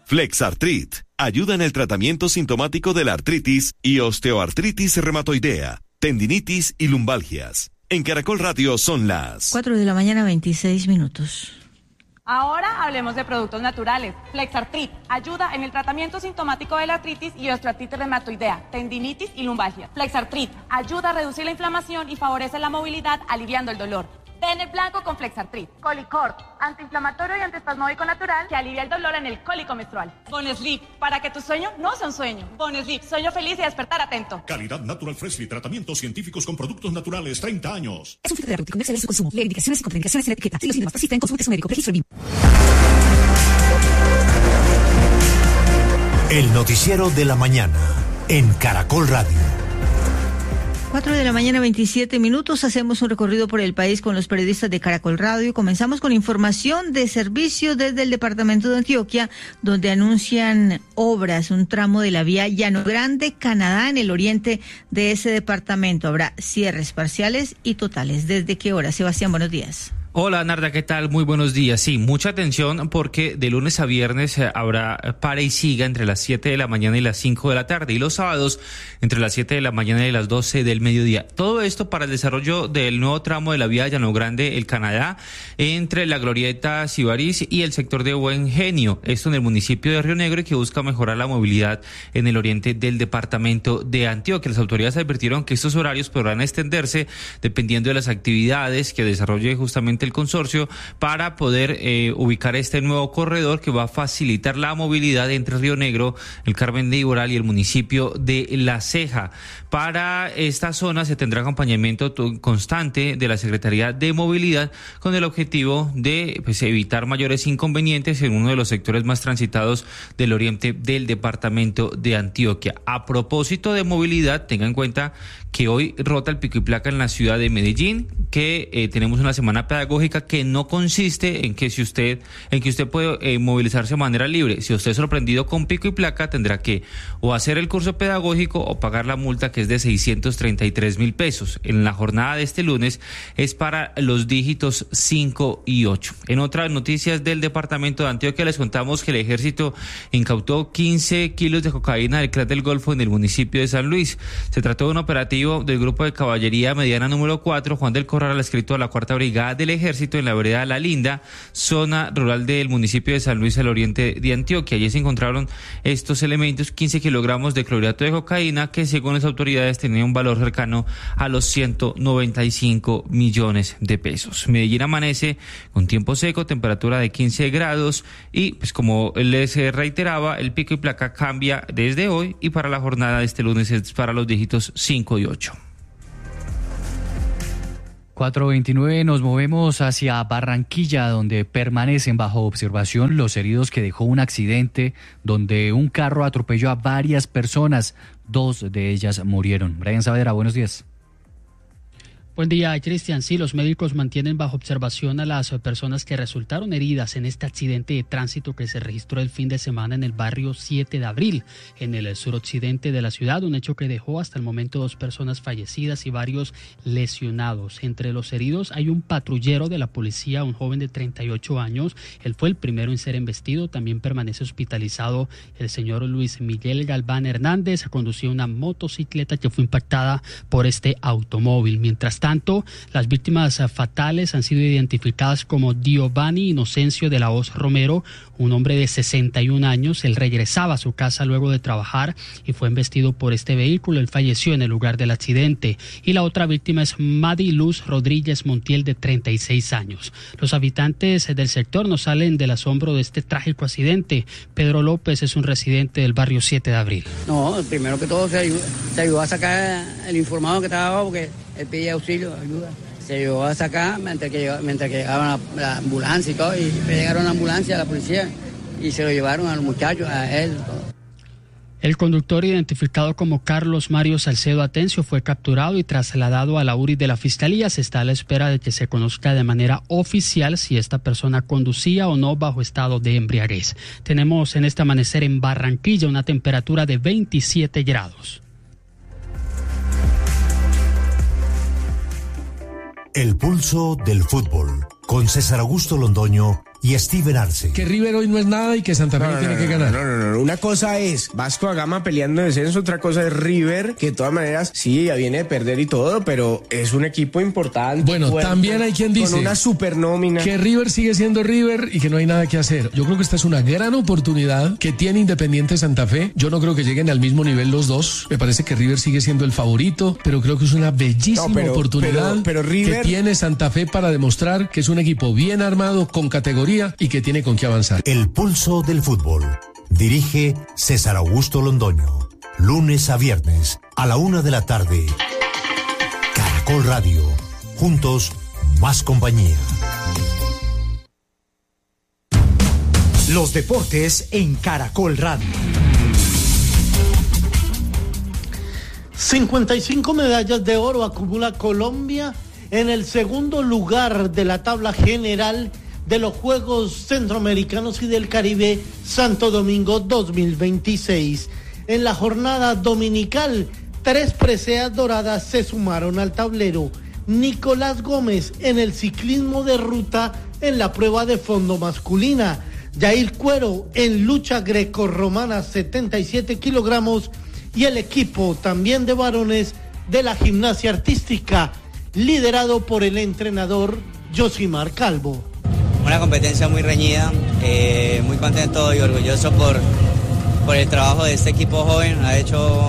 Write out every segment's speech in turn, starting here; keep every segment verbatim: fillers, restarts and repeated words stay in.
Flexartrit ayuda en el tratamiento sintomático de la artritis y osteoartritis reumatoidea, tendinitis y lumbalgias. En Caracol Radio son las cuatro de la mañana, veintiséis minutos. Ahora hablemos de productos naturales. Flexartrit ayuda en el tratamiento sintomático de la artritis y osteoartritis reumatoidea, tendinitis y lumbalgia. Flexartrit ayuda a reducir la inflamación y favorece la movilidad, aliviando el dolor. Venet blanco con Flexartrit. Colicort, antiinflamatorio y antiespasmódico natural que alivia el dolor en el cólico menstrual. Bonesleep, para que tu sueño no sea un sueño. Bonesleep, sueño feliz y despertar atento. Calidad Natural Freshly, tratamientos científicos con productos naturales, treinta años. Es un filtro terapéutico, no exceder su consumo. Lee indicaciones y contraindicaciones en la etiqueta. Si los síntomas persisten, consulte a su médico. Registro B I M. El noticiero de la mañana en Caracol Radio. cuatro de la mañana, veintisiete minutos. Hacemos un recorrido por el país con los periodistas de Caracol Radio. Comenzamos con información de servicio desde el departamento de Antioquia, donde anuncian obras, un tramo de la vía Llano Grande, Canadá, en el oriente de ese departamento. Habrá cierres parciales y totales. ¿Desde qué hora? Sebastián, buenos días. Hola Narda, ¿qué tal? Muy buenos días. Sí, mucha atención porque de lunes a viernes habrá pare y siga entre las siete de la mañana y las cinco de la tarde y los sábados entre las siete de la mañana y las doce del mediodía. Todo esto para el desarrollo del nuevo tramo de la vía Llano Grande, el Canadá, entre la glorieta Sibarís y el sector de Buen Genio. Esto en el municipio de Río Negro y que busca mejorar la movilidad en el oriente del departamento de Antioquia. Las autoridades advirtieron que estos horarios podrán extenderse dependiendo de las actividades que desarrolle justamente el consorcio para poder eh, ubicar este nuevo corredor que va a facilitar la movilidad entre Río Negro, el Carmen de Iboral y el municipio de La Ceja. Para esta zona se tendrá acompañamiento constante de la Secretaría de Movilidad con el objetivo de pues, evitar mayores inconvenientes en uno de los sectores más transitados del oriente del departamento de Antioquia. A propósito de movilidad, tenga en cuenta que hoy rota el pico y placa en la ciudad de Medellín, que eh, tenemos una semana pedagógica que no consiste en que si usted, en que usted puede eh, movilizarse de manera libre. Si usted es sorprendido con pico y placa, tendrá que o hacer el curso pedagógico o pagar la multa, que es de seiscientos treinta y tres mil pesos. En la jornada de este lunes es para los dígitos cinco y ocho. En otras noticias del departamento de Antioquia les contamos que el ejército incautó quince kilos de cocaína del crack del Golfo en el municipio de San Luis. Se trató de un operativo del grupo de caballería mediana número cuatro, Juan del Corral, adscrito a la cuarta brigada del ejército en la vereda La Linda, zona rural del municipio de San Luis, al oriente de Antioquia. Allí se encontraron estos elementos, quince kilogramos de clorhidrato de cocaína, que según las autoridades tenía un valor cercano a los ciento noventa y cinco millones de pesos. Medellín amanece con tiempo seco, temperatura de quince grados y pues como les reiteraba, el pico y placa cambia desde hoy y para la jornada de este lunes es para los dígitos cinco y ocho. cuatro veintinueve, nos movemos hacia Barranquilla, donde permanecen bajo observación los heridos que dejó un accidente donde un carro atropelló a varias personas. Dos de ellas murieron. Brian Saavedra, buenos días. Buen día, Cristian. Sí, los médicos mantienen bajo observación a las personas que resultaron heridas en este accidente de tránsito que se registró el fin de semana en el barrio siete de abril, en el suroccidente de la ciudad, un hecho que dejó hasta el momento dos personas fallecidas y varios lesionados. Entre los heridos hay un patrullero de la policía, un joven de treinta y ocho años. Él fue el primero en ser embestido. También permanece hospitalizado el señor Luis Miguel Galván Hernández. Conducía una motocicleta que fue impactada por este automóvil. Mientras tanto, las víctimas fatales han sido identificadas como Giovanni Inocencio de la Hoz Romero, un hombre de sesenta y un años. Él regresaba a su casa luego de trabajar y fue embestido por este vehículo. Él falleció en el lugar del accidente. Y la otra víctima es Madi Luz Rodríguez Montiel, de treinta y seis años. Los habitantes del sector no salen del asombro de este trágico accidente. Pedro López es un residente del barrio siete de abril. No, primero que todo se ayudó, se ayudó a sacar el informado que estaba abajo, porque él pedía auxilio, ayuda. Se ayudó a sacar mientras que, mientras que llegaba la, la ambulancia y todo, y llegaron la ambulancia, la policía, y se lo llevaron a los muchachos, a él, todo. El conductor, identificado como Carlos Mario Salcedo Atencio, fue capturado y trasladado a la U R I de la Fiscalía. Se está a la espera de que se conozca de manera oficial si esta persona conducía o no bajo estado de embriaguez. Tenemos en este amanecer en Barranquilla una temperatura de veintisiete grados. El pulso del fútbol, con César Augusto Londoño y Steven Arce. Que River hoy no es nada y que Santa Fe no, no tiene no, que ganar. No, no, no, no. Una cosa es Vasco da Gama peleando en descenso, otra cosa es River, que de todas maneras sí, ya viene de perder y todo, pero es un equipo importante. Bueno, fuerte, también hay quien dice con una super nómina. Que River sigue siendo River y que no hay nada que hacer. Yo creo que esta es una gran oportunidad que tiene Independiente Santa Fe. Yo no creo que lleguen al mismo nivel los dos. Me parece que River sigue siendo el favorito, pero creo que es una bellísima no, pero, oportunidad pero, pero River... que tiene Santa Fe para demostrar que es un equipo bien armado, con categoría y que tiene con qué avanzar. El pulso del fútbol. Dirige César Augusto Londoño. Lunes a viernes a la una de la tarde. Caracol Radio. Juntos, más compañía. Los deportes en Caracol Radio. cincuenta y cinco medallas de oro acumula Colombia en el segundo lugar de la tabla general de los Juegos Centroamericanos y del Caribe Santo Domingo dos mil veintiséis. En la jornada dominical, tres preseas doradas se sumaron al tablero. Nicolás Gómez en el ciclismo de ruta en la prueba de fondo masculina. Yair Cuero en lucha grecorromana setenta y siete kilogramos y el equipo también de varones de la gimnasia artística liderado por el entrenador Josimar Calvo. Una competencia muy reñida, eh, muy contento y orgulloso por, por el trabajo de este equipo joven. Ha hecho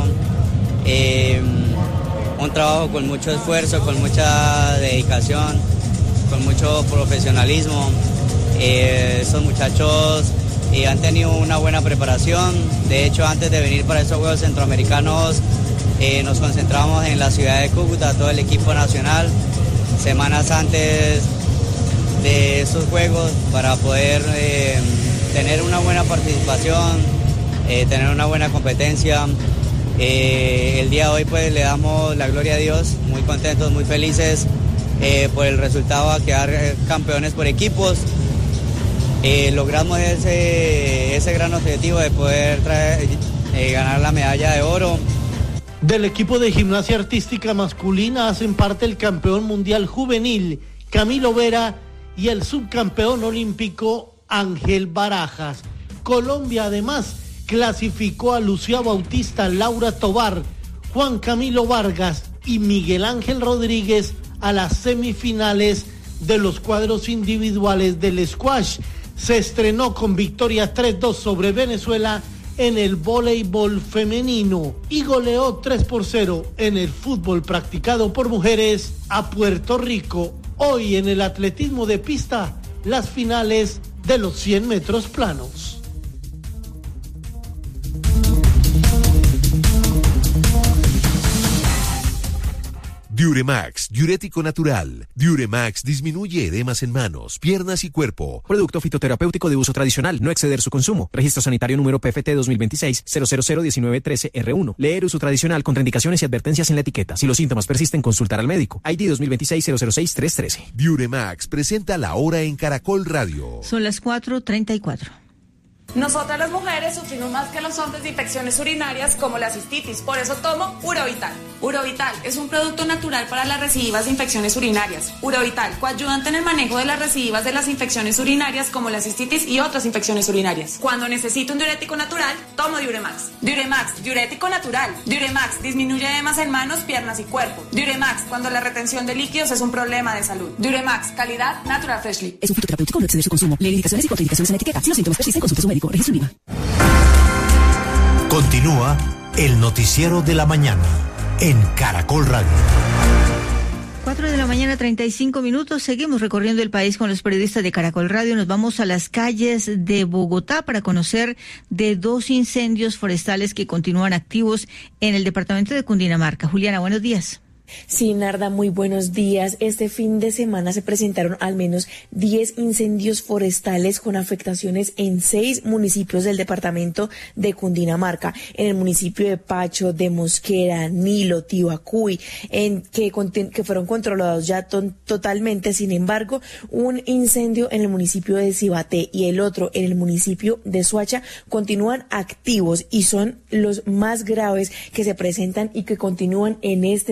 eh, un trabajo con mucho esfuerzo, con mucha dedicación, con mucho profesionalismo. Eh, estos muchachos eh, han tenido una buena preparación. De hecho, antes de venir para estos Juegos Centroamericanos eh, nos concentramos en la ciudad de Cúcuta, todo el equipo nacional, semanas antes de estos Juegos, para poder eh, tener una buena participación, eh, tener una buena competencia. Eh, el día de hoy pues le damos la gloria a Dios, muy contentos, muy felices eh, por el resultado, a quedar eh, campeones por equipos. Eh, logramos ese, ese gran objetivo de poder traer, eh, ganar la medalla de oro. Del equipo de gimnasia artística masculina hacen parte el campeón mundial juvenil Camilo Vera y el subcampeón olímpico Ángel Barajas. Colombia además clasificó a Lucía Bautista, Laura Tobar, Juan Camilo Vargas y Miguel Ángel Rodríguez a las semifinales de los cuadros individuales del squash. Se estrenó con victoria tres dos sobre Venezuela en el voleibol femenino y goleó tres por cero en el fútbol practicado por mujeres a Puerto Rico. Hoy en el atletismo de pista, las finales de los cien metros planos. Diuremax, diurético natural. Diuremax disminuye edemas en manos, piernas y cuerpo. Producto fitoterapéutico de uso tradicional, no exceder su consumo. Registro sanitario número P F T dos mil veintiséis cero cero cero diecinueve trece R uno. Leer uso tradicional, contraindicaciones y advertencias en la etiqueta. Si los síntomas persisten, consultar al médico. I D dos mil veintiséis cero cero seis tres trece. Diuremax presenta la hora en Caracol Radio. Son las cuatro treinta y cuatro. Nosotras las mujeres sufrimos más que los hombres de infecciones urinarias como la cistitis, por eso tomo Urovital. Urovital es un producto natural para las recidivas de infecciones urinarias. Urovital coayudante en el manejo de las recidivas de las infecciones urinarias como la cistitis y otras infecciones urinarias. Cuando necesito un diurético natural, tomo Diuremax. Diuremax, diurético natural. Diuremax disminuye edemas en manos, piernas y cuerpo. Diuremax, cuando la retención de líquidos es un problema de salud. Diuremax, calidad Natural Freshly. Es un fitoterapéutico, no exceder su consumo. Lee indicaciones y contraindicaciones en la etiqueta. Si los síntomas persisten, consulte a su médico. Registro Viva. Continúa el noticiero de la mañana en Caracol Radio. Cuatro de la mañana, treinta y cinco minutos. Seguimos recorriendo el país con los periodistas de Caracol Radio. Nos vamos a las calles de Bogotá para conocer de dos incendios forestales que continúan activos en el departamento de Cundinamarca. Juliana, buenos días. Sí, Narda, muy buenos días. Este fin de semana se presentaron al menos diez incendios forestales con afectaciones en seis municipios del departamento de Cundinamarca, en el municipio de Pacho, de Mosquera, Nilo, Tibacuy, en que, que fueron controlados ya to totalmente. Sin embargo, un incendio en el municipio de Cibaté y el otro en el municipio de Soacha continúan activos y son los más graves que se presentan y que continúan en este momento.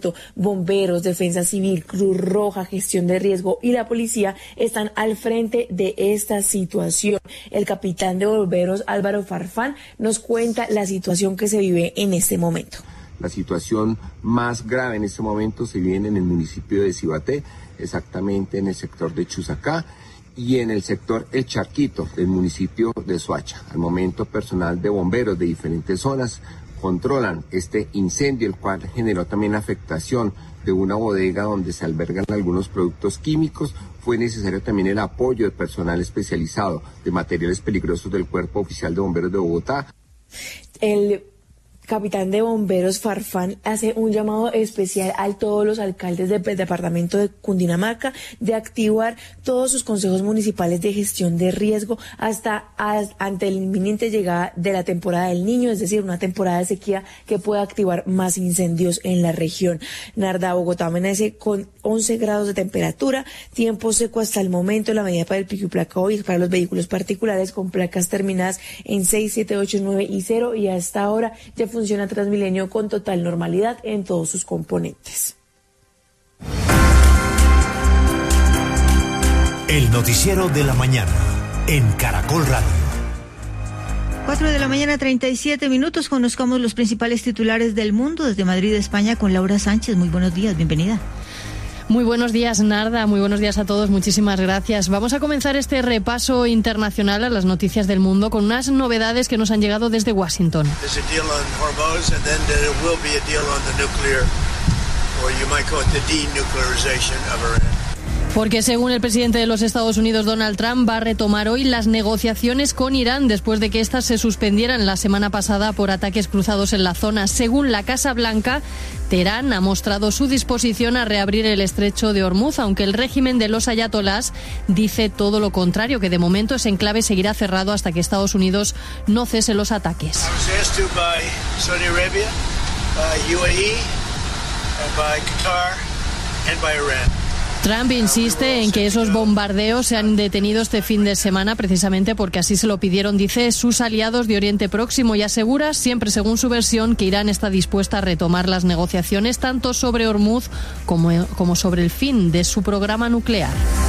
departamento, bomberos, defensa civil, Cruz Roja, gestión de riesgo y la policía están al frente de esta situación. El capitán de bomberos Álvaro Farfán nos cuenta la situación que se vive en este momento. La situación más grave en este momento se vive en el municipio de Cibaté, exactamente en el sector de Chusacá y en el sector El Charquito del municipio de Soacha. Al momento, personal de bomberos de diferentes zonas controlan este incendio, el cual generó también afectación de una bodega donde se albergan algunos productos químicos. Fue necesario también el apoyo de personal especializado de materiales peligrosos del Cuerpo Oficial de Bomberos de Bogotá. El capitán de bomberos Farfán hace un llamado especial a todos los alcaldes del departamento de Cundinamarca de activar todos sus consejos municipales de gestión de riesgo hasta a, ante la inminente llegada de la temporada del Niño, es decir, una temporada de sequía que pueda activar más incendios en la región. Narda, Bogotá amanece con once grados de temperatura, tiempo seco hasta el momento. La medida para el pico y placa hoy es para los vehículos particulares con placas terminadas en seis, siete, ocho, nueve y cero, y hasta ahora ya funciona Transmilenio con total normalidad en todos sus componentes. El noticiero de la mañana en Caracol Radio. Cuatro de la mañana, treinta y siete minutos. Conozcamos los principales titulares del mundo desde Madrid, España, con Laura Sánchez. Muy buenos días, bienvenida. Muy buenos días, Narda. Muy buenos días a todos. Muchísimas gracias. Vamos a comenzar este repaso internacional a las noticias del mundo con unas novedades que nos han llegado desde Washington. Porque según el presidente de los Estados Unidos, Donald Trump, va a retomar hoy las negociaciones con Irán después de que éstas se suspendieran la semana pasada por ataques cruzados en la zona. Según la Casa Blanca, Teherán ha mostrado su disposición a reabrir el estrecho de Hormuz, aunque el régimen de los ayatolás dice todo lo contrario, que de momento ese enclave seguirá cerrado hasta que Estados Unidos no cese los ataques. Trump insiste en que esos bombardeos se han detenido este fin de semana precisamente porque así se lo pidieron, dice, sus aliados de Oriente Próximo, y asegura, siempre según su versión, que Irán está dispuesta a retomar las negociaciones tanto sobre Hormuz como, como sobre el fin de su programa nuclear.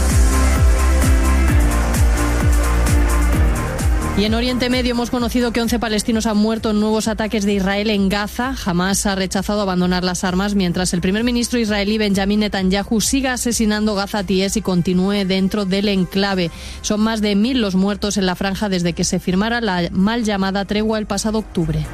Y en Oriente Medio hemos conocido que once palestinos han muerto en nuevos ataques de Israel en Gaza. Hamás ha rechazado abandonar las armas mientras el primer ministro israelí Benjamin Netanyahu siga asesinando gazatíes y continúe dentro del enclave. Son más de mil los muertos en la franja desde que se firmara la mal llamada tregua el pasado octubre.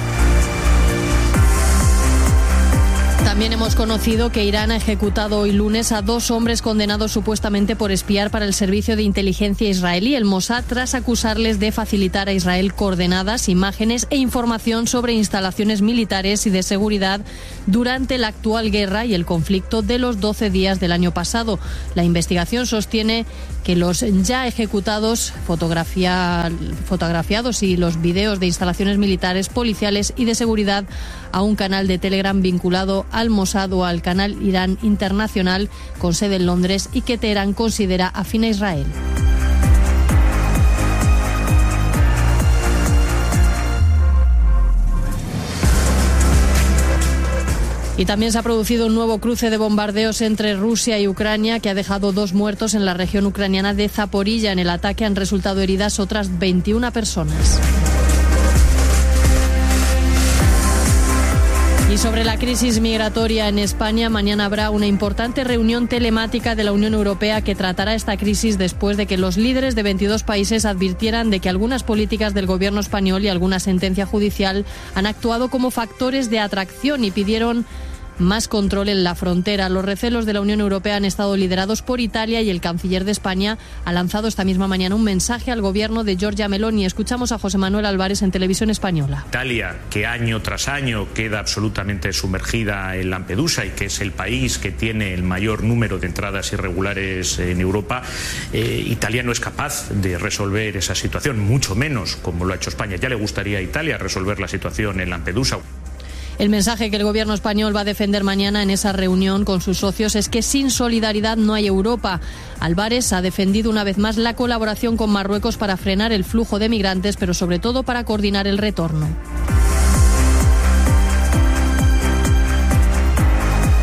También hemos conocido que Irán ha ejecutado hoy lunes a dos hombres condenados supuestamente por espiar para el servicio de inteligencia israelí, el Mossad, tras acusarles de facilitar a Israel coordenadas, imágenes e información sobre instalaciones militares y de seguridad durante la actual guerra y el conflicto de los doce días del año pasado. La investigación sostiene que los ya ejecutados, fotografía, fotografiados y los videos de instalaciones militares, policiales y de seguridad a un canal de Telegram vinculado al Mossad o al canal Irán Internacional con sede en Londres y que Teherán considera afín a Israel. Y también se ha producido un nuevo cruce de bombardeos entre Rusia y Ucrania que ha dejado dos muertos en la región ucraniana de Zaporilla. En el ataque han resultado heridas otras veintiuna personas. Y sobre la crisis migratoria en España, mañana habrá una importante reunión telemática de la Unión Europea que tratará esta crisis después de que los líderes de veintidós países advirtieran de que algunas políticas del gobierno español y alguna sentencia judicial han actuado como factores de atracción y pidieron más control en la frontera. Los recelos de la Unión Europea han estado liderados por Italia y el canciller de España ha lanzado esta misma mañana un mensaje al gobierno de Giorgia Meloni. Escuchamos a José Manuel Álvarez en Televisión Española. Italia, que año tras año queda absolutamente sumergida en Lampedusa y que es el país que tiene el mayor número de entradas irregulares en Europa, eh, Italia no es capaz de resolver esa situación, mucho menos como lo ha hecho España. Ya le gustaría a Italia resolver la situación en Lampedusa. El mensaje que el gobierno español va a defender mañana en esa reunión con sus socios es que sin solidaridad no hay Europa. Álvarez ha defendido una vez más la colaboración con Marruecos para frenar el flujo de migrantes, pero sobre todo para coordinar el retorno.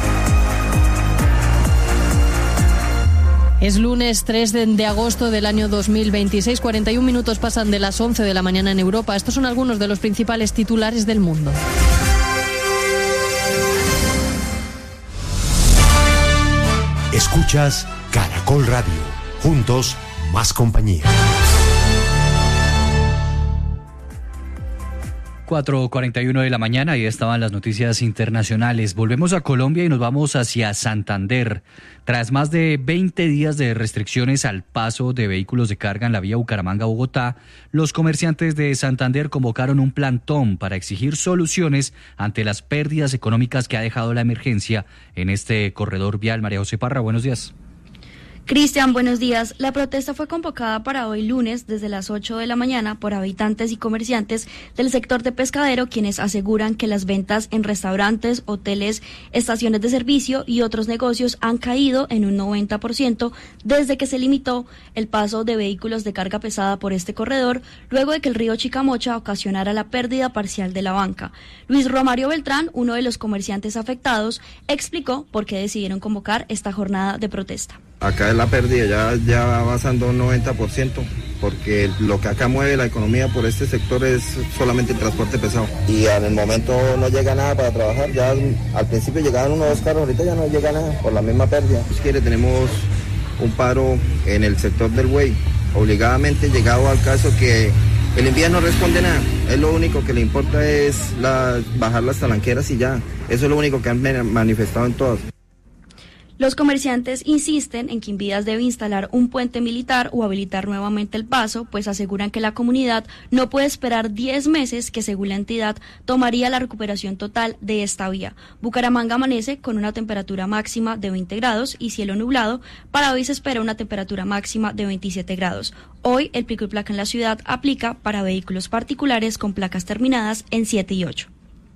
Es lunes tres de agosto del año dos mil veintiséis, cuarenta y un minutos pasan de las once de la mañana en Europa. Estos son algunos de los principales titulares del mundo. Escuchas Caracol Radio. Juntos, más compañía. cuatro cuarenta y uno de la mañana y estaban las noticias internacionales. Volvemos a Colombia y nos vamos hacia Santander. Tras más de veinte días de restricciones al paso de vehículos de carga en la vía Bucaramanga-Bogotá, los comerciantes de Santander convocaron un plantón para exigir soluciones ante las pérdidas económicas que ha dejado la emergencia en este corredor vial. María José Parra, buenos días. Cristian, buenos días. La protesta fue convocada para hoy lunes desde las ocho de la mañana por habitantes y comerciantes del sector de Pescadero, quienes aseguran que las ventas en restaurantes, hoteles, estaciones de servicio y otros negocios han caído en un noventa por ciento desde que se limitó el paso de vehículos de carga pesada por este corredor, luego de que el río Chicamocha ocasionara la pérdida parcial de la banca. Luis Romario Beltrán, uno de los comerciantes afectados, explicó por qué decidieron convocar esta jornada de protesta. Acá es la pérdida, ya, ya va avanzando un noventa por ciento, porque lo que acá mueve la economía por este sector es solamente el transporte pesado. Y en el momento no llega nada para trabajar, ya al principio llegaban unos dos carros, ahorita ya no llega nada por la misma pérdida. Si quiere, tenemos un paro en el sector del buey, obligadamente llegado al caso que el envía no responde nada, es lo único que le importa es la, bajar las talanqueras y ya, eso es lo único que han manifestado en todas. Los comerciantes insisten en que Invías debe instalar un puente militar o habilitar nuevamente el paso, pues aseguran que la comunidad no puede esperar diez meses, que según la entidad tomaría la recuperación total de esta vía. Bucaramanga amanece con una temperatura máxima de veinte grados y cielo nublado. Para hoy se espera una temperatura máxima de veintisiete grados. Hoy el pico y placa en la ciudad aplica para vehículos particulares con placas terminadas en siete y ocho.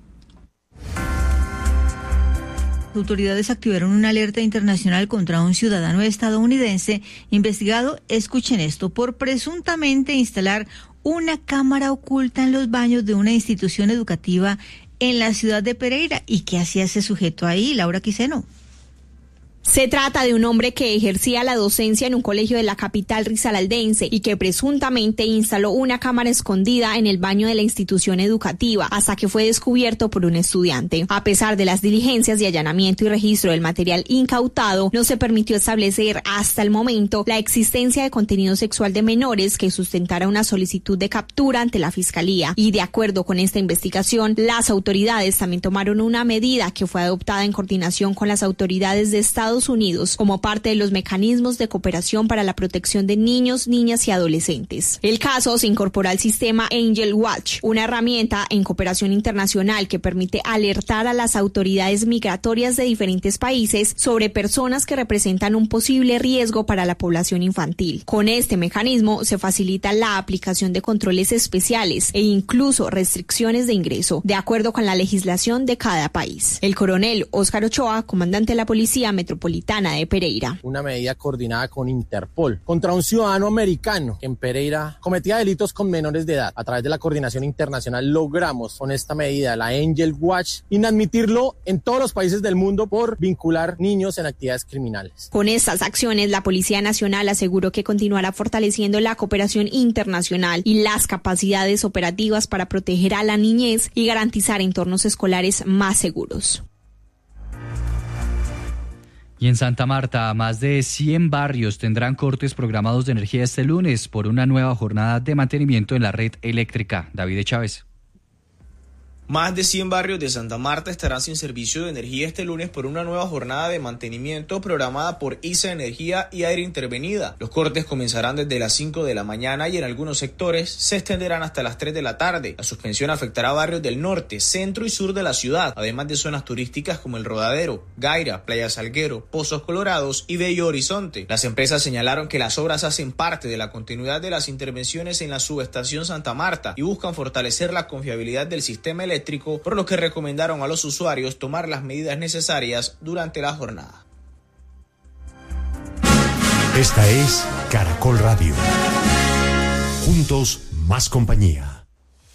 Autoridades activaron una alerta internacional contra un ciudadano estadounidense investigado, escuchen esto, por presuntamente instalar una cámara oculta en los baños de una institución educativa en la ciudad de Pereira. ¿Y qué hacía ese sujeto ahí, Laura Quiseno? Se trata de un hombre que ejercía la docencia en un colegio de la capital rizalaldense y que presuntamente instaló una cámara escondida en el baño de la institución educativa hasta que fue descubierto por un estudiante. A pesar de las diligencias de allanamiento y registro del material incautado, no se permitió establecer hasta el momento la existencia de contenido sexual de menores que sustentara una solicitud de captura ante la Fiscalía. Y de acuerdo con esta investigación, las autoridades también tomaron una medida que fue adoptada en coordinación con las autoridades de Estados Unidos como parte de los mecanismos de cooperación para la protección de niños, niñas y adolescentes. El caso se incorpora al sistema Angel Watch, una herramienta en cooperación internacional que permite alertar a las autoridades migratorias de diferentes países sobre personas que representan un posible riesgo para la población infantil. Con este mecanismo se facilita la aplicación de controles especiales e incluso restricciones de ingreso, de acuerdo con la legislación de cada país. El coronel Óscar Ochoa, comandante de la Policía Metropolitana de Pereira. Una medida coordinada con Interpol contra un ciudadano americano que en Pereira cometía delitos con menores de edad. A través de la coordinación internacional logramos con esta medida, la Angel Watch, inadmitirlo en todos los países del mundo por vincular niños en actividades criminales. Con estas acciones, la Policía Nacional aseguró que continuará fortaleciendo la cooperación internacional y las capacidades operativas para proteger a la niñez y garantizar entornos escolares más seguros. Y en Santa Marta, más de cien barrios tendrán cortes programados de energía este lunes por una nueva jornada de mantenimiento en la red eléctrica. David Chávez. Más de cien barrios de Santa Marta estarán sin servicio de energía este lunes por una nueva jornada de mantenimiento programada por I S A Energía y Aire Intervenida. Los cortes comenzarán desde las cinco de la mañana y en algunos sectores se extenderán hasta las tres de la tarde. La suspensión afectará barrios del norte, centro y sur de la ciudad, además de zonas turísticas como El Rodadero, Gaira, Playa Salguero, Pozos Colorados y Bello Horizonte. Las empresas señalaron que las obras hacen parte de la continuidad de las intervenciones en la subestación Santa Marta y buscan fortalecer la confiabilidad del sistema eléctrico, por lo que recomendaron a los usuarios tomar las medidas necesarias durante la jornada. Esta es Caracol Radio. Juntos, más compañía.